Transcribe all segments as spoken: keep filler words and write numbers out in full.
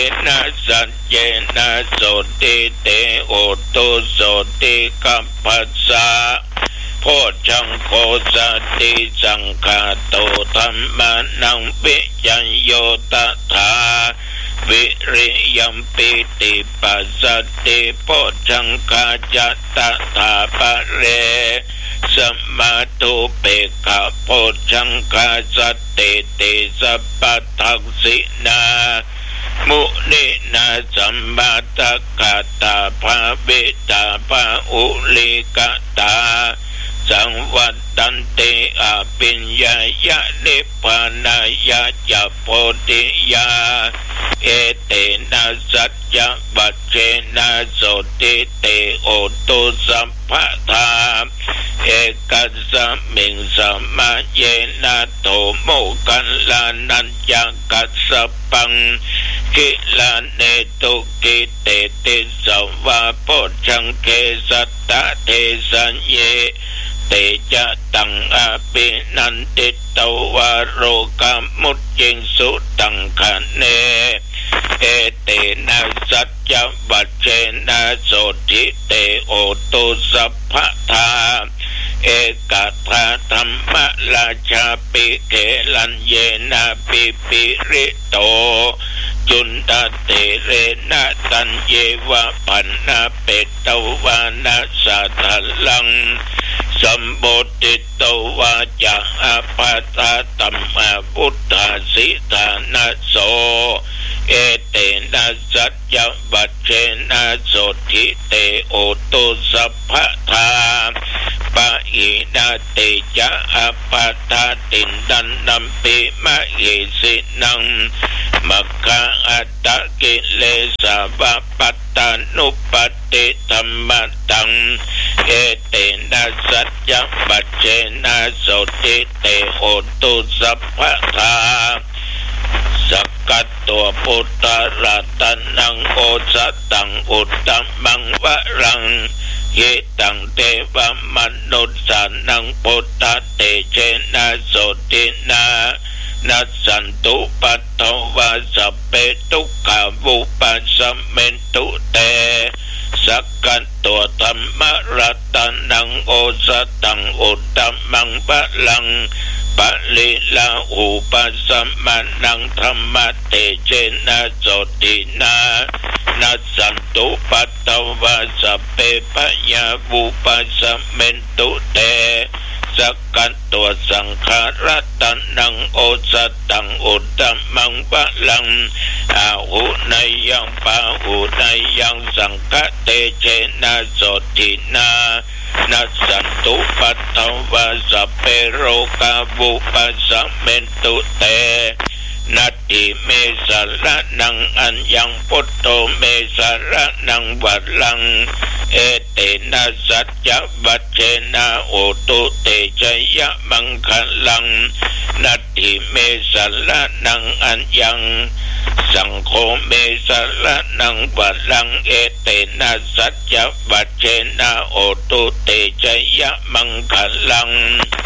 นะสัจเจนะโสติเตโอตุโสติกัปปัสสะโพชังโคสติสังฆาโตธัมมานังปิจัญโยตถาวิริยัมปิติปัสสติโพชังคาจัตตถาปะเรสัมมาตุเปกขะโพชังคาสติติสัพพทักษินามุนินาสัมมาตกาตาภาเวตาภาอุลิกตาสังวัตตันเตอาปิญญายะนิพพานายะจะโพธิยาเอเตนะสัจจะปัจเจนะโสติเตโอตุสัพพะทาเอกัสสมิงสัมมาเยนะโตโมกัลลานัญญกัสสปังกิลาเนตุกิเตติสัมวาโพชังเกสัตตะเทสัญเยเตจะตังอาปินันติตวาโรกามุจจิงสุตังคะเนเอเตนะสัจจะวัจเจนะโสติเตโอตุสัพพะทาเอกทาธรรมราชาปิเกลัญเยนะปิปิริโตจุนตเตเรนะตัญเยวะปันนาเปตวานะสัทธลังสัมโบติโตวาจาอาปาตาตัมมาพุทธาสิทานะโสเอเตนะสัจจะวัจเจนะโสติเตโอตุสัพพะทาปะอินาเตจะอาปาตาตินดันนัมปิมะเยสินังมัคคะอัตตะกิเลสาวะปัตตานุปัตติธัมมัตตังเอเตนะสัจจะปัจเจนะโสติเตโอตุสัพพะทาสักกัตตัวพุทธรัตนังโอสัตตังอุตตมังวรังเยตังเทวมนุษย์สานังพุทธเตเชนะโสตินานัสสันตุปัตถวาสัพเพทุกขาวุปัสสเมนตุเตสักกัตตัวธรรมรัตนังโอสัตตังอุตตมังวรังปะลิลาอุปัสสมานังธรรมเตเจนะโสตินานัสสันตุปัตถวาสัพเพปะยาวุปัสสเมนตุเตสักกัตตัวสังขารัตนังโอสัตตังอุตตมังวรังอาหุนายยังปาหุนายยังสังฆเตเจนะโสตินานัสสันตุปัตถวาสัพเพโรกาวุปัสสเมนตุเตนัตถิเมสระนังอัญญังพุทโธเมสระนังวัดลังเอเตนะสัจจะวัจเจนะโอตุเตชยมังคลังนัตถิเมสระนังอัญญังสังโฆเมสระนังวัดลังเอเตนะสัจจะวัจเจนะโอตุเตชยมังคลัง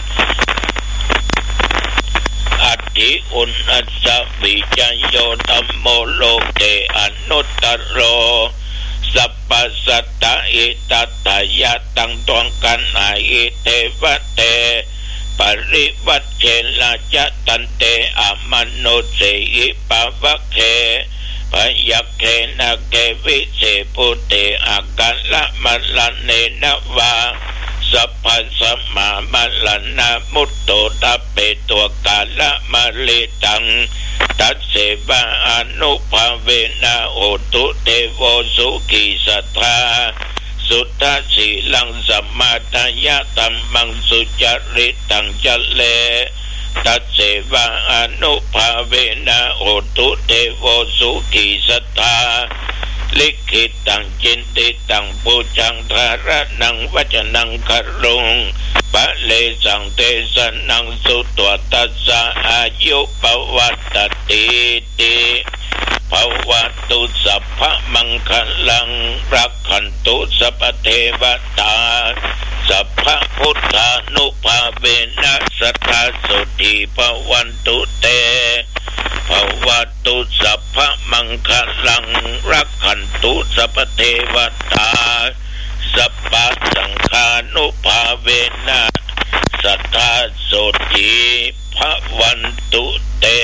อัตถิอุณัสสวิจัญโยธัมโมโลเกอนุตตโรสัพพสัตตะอิตัตถยะตังตวงกันอาอิเทวะเตปริวัตเชนะจะตันเตอะมโนเสหิปะวะเคพยัคเคนะเกวิเสปุเตอากันละมะละเนนะวาสัพพสัมมามัลลนะมุตโตตเปตัวกาละมะลิตังตัสเสวะอนุภาเวนะโอตุเทโวสุขิสัทธาสุตตะสีลังสัมมาทายะตัมมังสุจริตังจัลเลตัสเสวะอนุภาเวนะโอตุเทโวสุขิสัทธาลิขิตังจินติตังปูจังทาระนังวัจนังครุงปะเลสังเตสนังสุตวตัสสะอายุปวัตติติภวตุสัพพะมังคลังรักขันตุสัพพเทวตาสัพพะพุทธานุภาเวนะสัทธาสุติภวันตุเตภวัตุสัพพมังคลังรักขันตุสัพพเทวตาสัพพสังฆานุภาเวนะสัทธาโสติภวันตุเต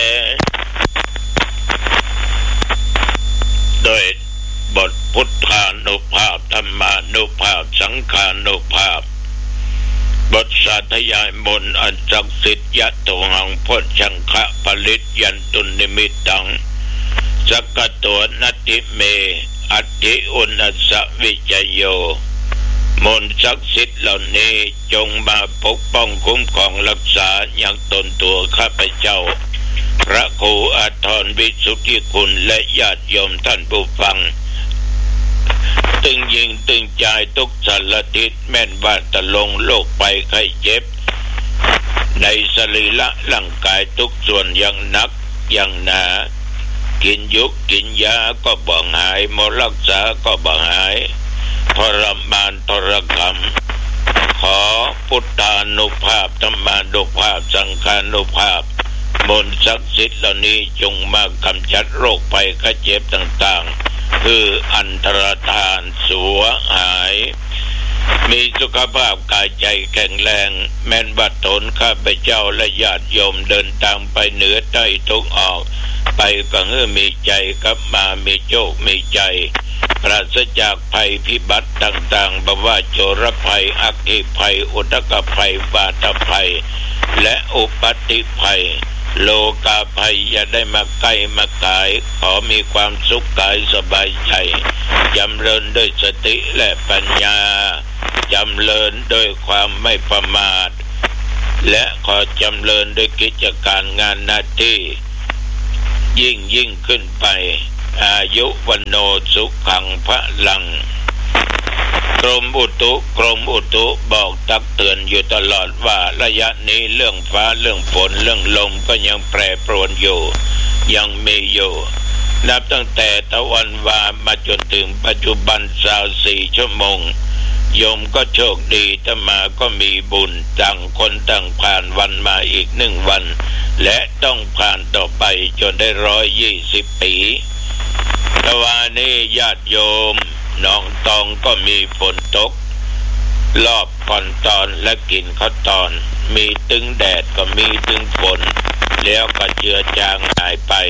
โดยบทพุทธานุภาพธรรมานุภาพสังฆานุภาพบทสาธยายมนต์อันศักดิ์สิทธิ์ยะโตหังพุทธังคะปริตยันตุนิมิตังสักกะตัวนัตติเมอัตติอุณัสสวิจโยมนต์ศักดิ์สิทธิ์เหล่านี้จงมาปกป้องคุ้มครองรักษาอย่างตนตัวข้าพเจ้าพระครูอาทรวิสุทธิคุณและญาติโยมท่านผู้ฟังตึงยิงตึงใจทุกสารทิศแม่นว่าจะลงโรคไปไข้เจ็บในสรีระร่างกายทุกส่วนอย่างหนักอย่างหนากินยุกกินยาก็บ่หายหมอรักษาก็บ่หายทรมานทรกรรมขอพุทธานุภาพธรรมานุภาพสังฆานุภาพมนต์ศักดิ์สิทธิ์เหล่านี้จงมากำจัดโรคภัยไข้เจ็บต่างๆคืออันตรธานสัวหายมีสุขภาพกายใจแข็งแรงแม้นบัดตนข้าพเจ้าและญาติโยมเดินทางไปเหนือใต้ทุกออกไปก็เฮือมีใจกลับมามีโชคมีใจปราศจากภัยพิบัติต่างๆบ่ว่าโจรภัยอัคคีภัยอุทกภัยบาตภัยและอุปัติภัยโลกาภัยอย่าได้มาใกล้มาไกลขอมีความสุขกายสบายใจจำเริญด้วยสติและปัญญาจำเริญด้วยความไม่ประมาทและขอจำเริญด้วยกิจการงานหน้าที่ยิ่งยิ่งขึ้นไปอายุวันโนสุขังพลังกรมอุตุกรมอุตุบอกตักเตือนอยู่ตลอดว่าระยะนี้เรื่องฟ้าเรื่องฝนเรื่องลมก็ยังแปรปรวนอยู่ยังมีอยู่นับตั้งแต่ตะวันวามาจนถึงปัจจุบันสาวสี่ชั่วโมงโยมก็โชคดีถ้ามาก็มีบุญต่างคนต่างผ่านวันมาอีกหนึ่งวันและต้องผ่านต่อไปจนได้ร้อยยี่สิบปีตะวันนี้ญาติโยมน้องตองก็มีฝนตกรอบก่อนตอนและกินข้าวตอนมีตึงแดดก็มีตึงฝนแล้วก็เจือจางหายไป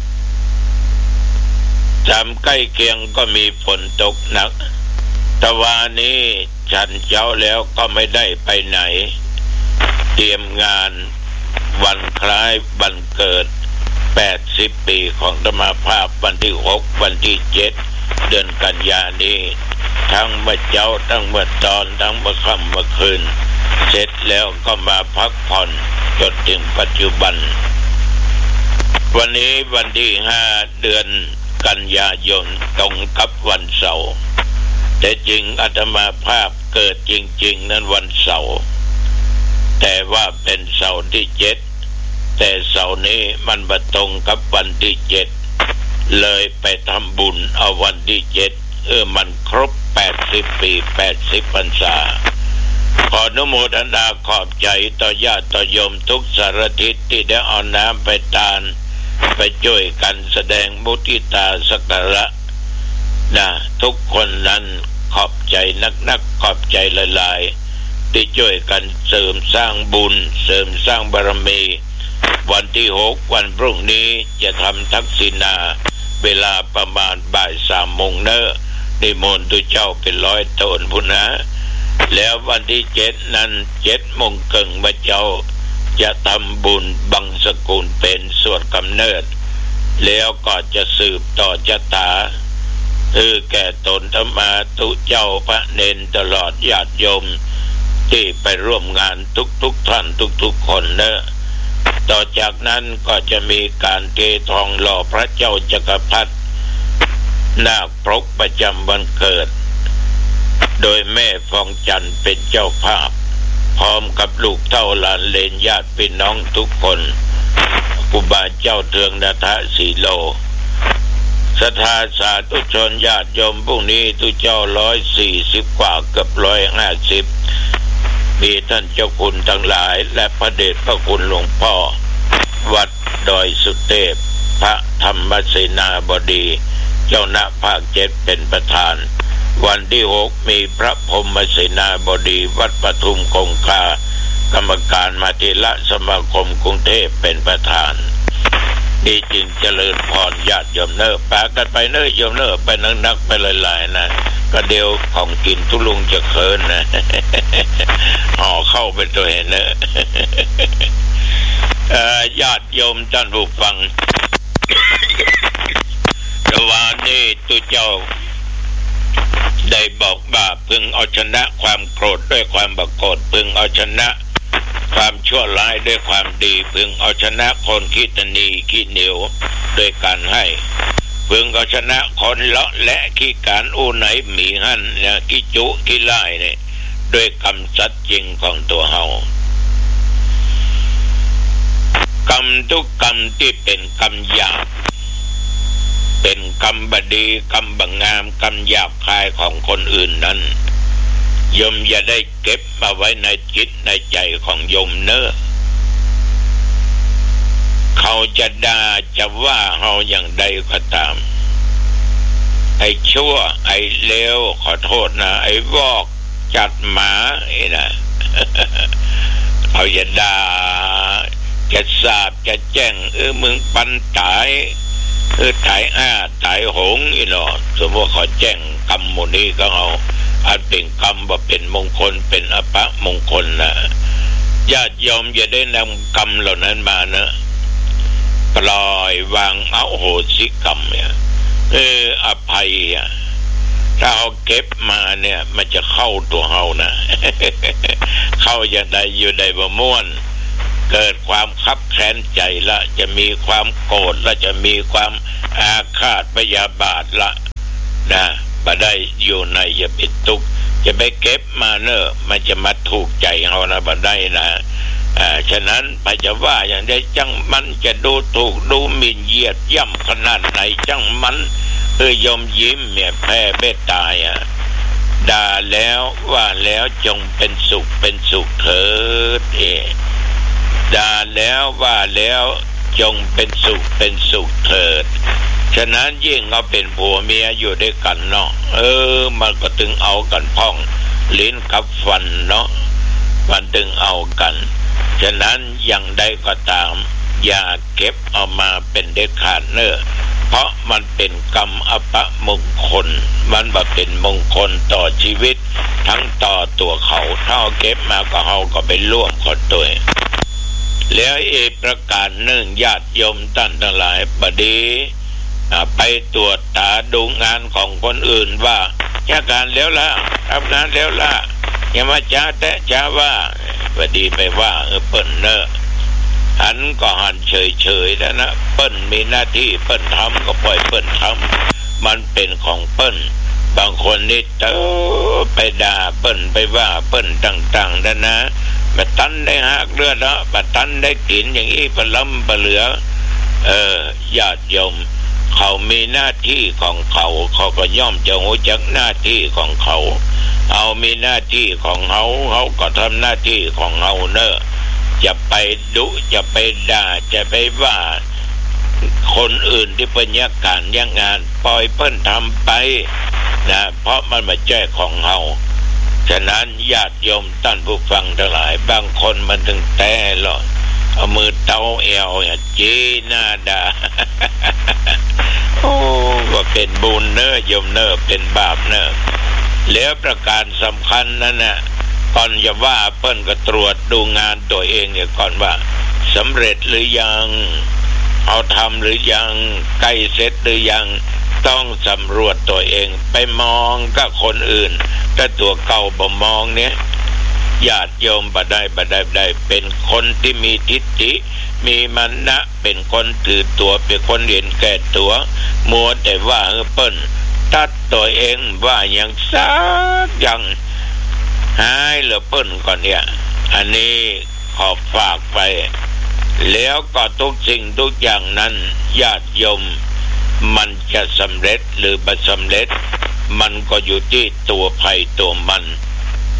จำใกล้เคียงก็มีฝนตกหนักตะวันนี้ฉันเจ้าแล้วก็ไม่ได้ไปไหนเตรียมงานวันคล้ายวันเกิดแปดสิบปีของธรรมภาพวันที่หกวันที่เจ็ดเดือนกันยานี้ทั้งเมื่อเจ้าทั้งเมื่อตอนทั้งเมื่อค่ำเมื่อคืนเสร็จแล้วก็มาพักผ่อนจนถึงปัจจุบันวันนี้วันที่ห้าเดือนกันยายนตรงกับวันเสาร์แต่จริงอาตมาภาพเกิดจริงๆนั้นวันเสาร์แต่ว่าเป็นเสาร์ที่เจ็ดแต่เสาร์นี้มันมาตรงกับวันที่เจ็ดเลยไปทำบุญเอาวันที่เจ็ดเออมันครบแปดสิบปีแปดสิบพรรษาขออนุโมทนาขอบใจต่อญาติต่อโยมทุกสารทิศที่ได้เอาน้ำไปทานไปช่วยกันแสดงมุทิตาสักการะนะทุกคนนั้นขอบใจนักๆขอบใจหลายๆที่ช่วยกันเสริมสร้างบุญเสริมสร้างบารมีวันที่หกวันพรุ่งนี้จะทำทักษิณาเวลาประมาณบ่ายสามโมงเนอะนิมนต์ตุเจ้าเป็นร้อยตนพุทธนะแล้ววันที่เจ็ดนั้นเจ็ดโมงครึ่งพระเจ้าจะทำบุญบังสกุลเป็นสวดกำเนิดแล้วก็จะสืบต่อชะตาคือแก่ตนธรรมาตุเจ้าพระเนนตลอดญาติโยมที่ไปร่วมงานทุกๆท่านทุกๆคนเนอะต่อจากนั้นก็จะมีการเททองหล่อพระเจ้าจักรพรรดินาคพรกประจำวันเกิดโดยแม่ฟองจันทร์เป็นเจ้าภาพพร้อมกับลูกเต้าหลานเลนญาติพี่น้องทุกคนครูบาเจ้าเทืองนาถสีโลศรัทธาสาธุชนญาติโยมพวกนี้ทุเจ้าร้อยสี่สิบกว่าเกือบร้อยห้าสิบมีท่านเจ้าคุณทั้งหลายและพระเดชพระคุณหลวงพ่อวัดดดอยสุเทพพระธรรมเสนาบดีเจ้าหน้าภาคเจ็ดเป็นประธานวันที่หกมีพระพรหมเสนาบดีวัดปทุมคงคากรรมการมาเถรสมาคมกรุงเทพเป็นประธานดีจริงเจริญพรญาติโยมเนอปากันไปเนอโยมเนอไปนักๆไปหลายๆนะก็เดียวของกินทุลุงจะเคินนะห่อเข้าเป็นตัวเห็นเนอญาติโยมท่านผู้ฟังระหว่างนี้ตัวเจ้าได้บอกว่าพึงเอาชนะความโกรธด้วยความบังโกรธพึงเอาชนะความชั่วร้ายด้วยความดีพึงเอาชนะคนขี้ตนีขี้เหนียวด้วยการให้พึงเอาชนะคนเลาะและขี้การอู้ไหนหมีหั่นเนี่ยขี้จุขี้ไล่เนี่ยด้วยกรรมสัตย์จริงของตัวเฮากรรมทุกกรรมที่เป็นกรรมหยาบเป็นกรรมบดีกรรมบังงามกรรมหยาบคายของคนอื่นนั้นโยมอย่าได้เก็บมาไว้ในจิตในใจของโยมเนอะเขาจะด่าจะว่าเฮาอย่างใดก็ตามไอ้ชั่วไอ้เลวขอโทษนะไอ้วอกจัดหมาไอ้นะเขาจะด่าจะสาบจะแจ้งเออมึงปันตายเออตายอ้าตายหงอีเนาะสมมติเขาแจ้งกรรมหมู่นี้ก็เอาอันเป็นกรรมว่าเป็นมงคลเป็นอภมงคลนะญาติโยมอย่าได้นำกรรมเหล่านั้นมานะปล่อยวางเอาโหสิกรรมเนี่ยเอออภัยอ่ะถ้าเอาเก็บมาเนี่ยมันจะเข้าตัวเฮานะเข้าอย่างใดอยู่ใดบ่ม่วนเกิดความคับแค้นใจละจะมีความโกรธละจะมีความอาฆาตพยาบาทละนะบ่ได้อยู่ในอย่าไปทุกข์จะไปเก็บมาเนอะมันจะมาถูกใจเฮานะบ่ได้นะอ่าฉะนั้นไปจะว่าอย่างใดจังมันจะดูถูกดูหมิ่นเหยียดย่ำขนาดไหนจังมันเออยอมยิ้มเนี่ยแพ้เมตตาอ่ะด่าแล้วว่าแล้วจงเป็นสุขเป็นสุขเถิดเอด่าแล้วว่าแล้วจงเป็นสุขเป็นสุขเถิดฉะนั้นยิ่งเราเป็นผัวเมียอยู่ด้วยกันเนาะเออมันก็ถึงเอากันพ้องลิ้นกับฟันเนาะมันถึงเอากันฉะนั้นอย่างใดก็ตามอย่าเก็บเอามาเป็นเด็ดขาดเนอะเพราะมันเป็นกรรมอภมงคลมันบ่เป็นมงคลต่อชีวิตทั้งต่อตัวเขาถ้าเก็บมาก็เฮาก็ไปร่วมคนตัวแล้วอีกประการหนึ่งญาติโยมท่านทั้งหลายบดีไปตรวจตาดูงานของคนอื่นว่าจ้าการแล้วล่ะทำงานแล้วล่ะอย่ามาจ้าแตะจ้าว่าบดีไปว่าเออเปิ้นเนอะหันก็หันเฉยๆแล้วนะเปิ้นมีหน้าที่เปิ้นทำก็ปล่อยเปิ้นทำมันเป็นของเปิ้นบางคนนี่เต้อไปด่าเปิ้นไปว่าเปิ้นต่างๆนั่นนะมาตันได้หักเลือดนะมาตันได้กินอย่างนี้ปลำปลเหลือเออญาติโยมเขามีหน้าที่ของเขาเขาก็ย่อมจะรู้จักหน้าที่ของเขาเอามีหน้าที่ของเขาเขาก็ทำหน้าที่ของเขาเนอะจะไปดุจะไปด่าจะไปว่าคนอื่นที่เป็นยักการยักงานปล่อยเพิ่นทำไปนะเพราะมันมาแจ้ของเขาฉะนั้นญาติโยมท่านผู้ฟังทั้งหลายบางคนมันถึงแต่หรอกเอามือเตาเอวอย่าจีหน้าด่า โอ้ก็เป็นบุญเนอะโยมเนอะเป็นบาปเนอะแล้วประการสำคัญนั่นน่ะก่อนจะว่าเพิ่นก็ตรวจดูงานตัวเองเนี่ยก่อนว่าสำเร็จหรือยังเอาทำหรือยังใกล้เสร็จหรือยังต้องสำรวจตัวเองไปมองกับคนอื่นแต่ตัวเก่าบ่มองเนี่ยญาติโยมบ่ได้บ่ได้ได้เป็นคนที่มีทิฏฐิมีมานะเป็นคนถือตัวเป็นคนเห็นแก่ตัวมัวแต่ว่าเออเปิ้นตัดตัวเองว่าอย่างซักอย่างหายเหลือเปิ้นก่อนเนี่ยอันนี้ขอฝากไปแล้วก็ทุกสิ่งทุกอย่างนั้นญาติโยมมันจะสำเร็จหรือไม่สำเร็จมันก็อยู่ที่ตัวภัยตัวมัน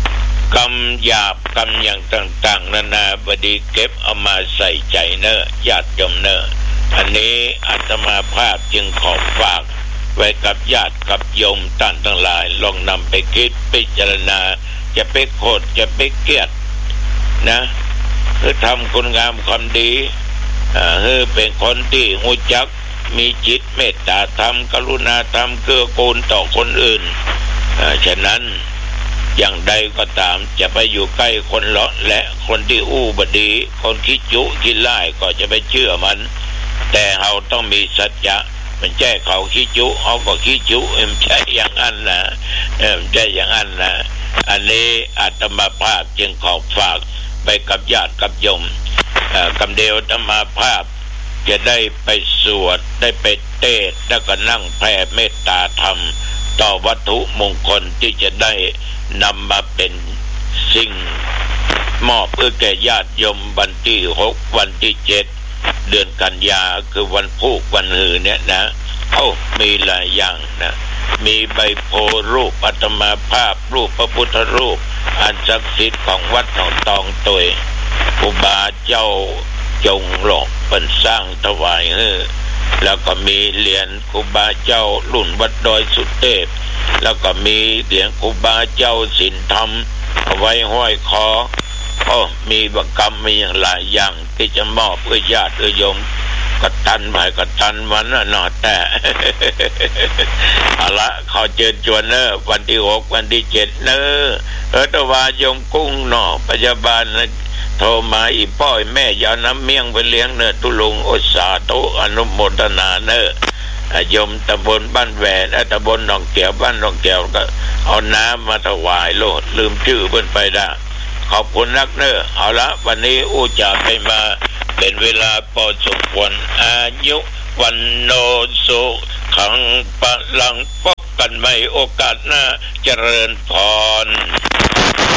กรรมหยาบกรรมอย่างต่างๆนานาบดีเก็บเอามาใส่ใจเนอะญาติโยมเนอะอันนี้อาตมาภาพจึงขอฝากไว้กับญาติกับโยมท่านทั้งหลายลองนำไปคิดพิจารณาจะไปโคตรจะไปเกลียดนะคือทำคุณงามความดีอ่าคือเป็นคนที่หูจักมีจิตเมตตาธรรมกรุณาธรรมเกื้อกูลต่อคนอื่นอ่าฉะนั้นอย่างใดก็ตามจะไปอยู่ใกล้คนเลาะและคนที่อู้บดีคนคิดจุคิดไล่ก็จะไปเชื่อมันแต่เราต้องมีสัจจะมันแจ้เขาคิดจุเขาก็คิดจุมันใช่อย่างนั้นนะเออใช่อย่างนั้นนะอันนี้อาตมาภาพจึงขอฝากไปกับญาติกับโยมกำเดียวอาตมาภาพจะได้ไปสวดได้ไปเทศน์แล้วก็นั่งแผ่เมตตาธรรมต่อวัตถุมงคลที่จะได้นำมาเป็นสิ่งมอบเพื่อแก่ญาติโยมวันที่หกวันที่เจ็ดเดือนกันยาคือวันพูกวันหือเนี่ยนะเอ้ามีหลายอย่างนะมีใบโพรูปอาตมาภาพรูปพระพุทธรูปอันศักดิ์สิทธิ์ของวัดหนองตองตวยครูบาเจ้าจงหลอกเป็นสร้างถวายเออแล้วก็มีเหรียญครูบาเจ้ารุ่นวัดดอยสุเทพแล้วก็มีเหรียญครูบาเจ้าศีลธรรมเอาไว้ห้อยคอก็มีบังกรรมมีอย่างหลายอย่างที่จะมอบเพื่อญาติโยมกตันหมายกตันวันน่ะหนอแต่เอาละขอเชิญชวนเนอะวันที่หกวันที่เจ็ดเนอะเออตวายมกุ้งหนอพยาบาลโทรมาอีพ่อแม่ยาน้ำเมี่ยงไปเลี้ยงเนอะตุลุงอุตสาตุอนุโมทนาเนอะโยมตำบลบ้านแหวนตำบลหนองแก้วบ้านหนองแก้วก็เอาน้ำมาถวายโลดลืมชื่อเพิ่นไปได้ขอบคุณนักเนอะเอาละวันนี้อู้จ่าไปมาเป็นเวลาพอสมควรอายุวันโนสุขังปะลังพบกันใหม่โอกาสหน้าเจริญพร